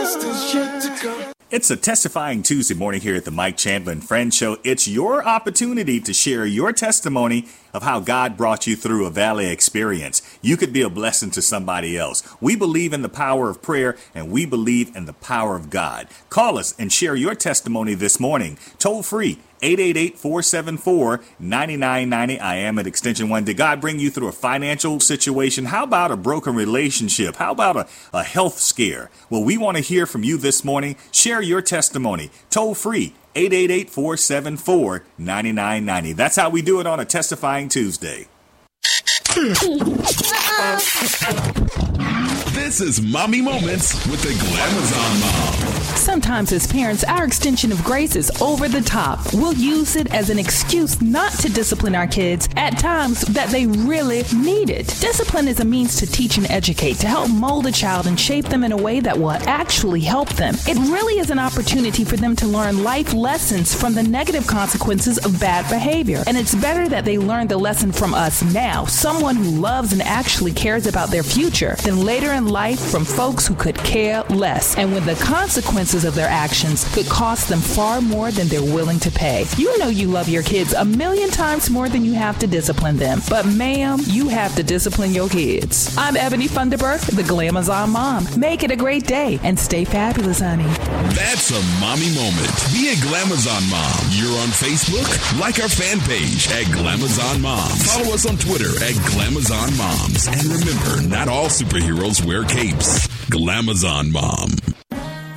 It's a Testifying Tuesday morning here at the Mike Chandler and Friends Show. It's your opportunity to share your testimony of how God brought you through a valley experience. You could be a blessing to somebody else. We believe in the power of prayer, and we believe in the power of God. Call us and share your testimony this morning. Toll free, 888-474-9990. I am at Extension 1. Did God bring you through a financial situation? How about a broken relationship? How about a health scare? Well, we want to hear from you this morning. Share your testimony. Toll free, 888-474-9990. That's how we do it on a Testifying Tuesday. This is Mommy Moments with the Glamazon Mom. Sometimes as parents, our extension of grace is over the top. We'll use it as an excuse not to discipline our kids at times that they really need it. Discipline is a means to teach and educate, to help mold a child and shape them in a way that will actually help them. It really is an opportunity for them to learn life lessons from the negative consequences of bad behavior. And it's better that they learn the lesson from us now, someone who loves and actually cares about their future, than later in life from folks who could care less. And when the consequences of their actions could cost them far more than they're willing to pay. You know you love your kids a million times more than you have to discipline them. But ma'am, you have to discipline your kids. I'm Ebony Funderburk, the Glamazon Mom. Make it a great day and stay fabulous, honey. That's a mommy moment. Be a Glamazon Mom. You're on Facebook? Like our fan page at Glamazon Moms. Follow us on Twitter at Glamazon Moms. And remember, not all superheroes wear capes. Glamazon Mom.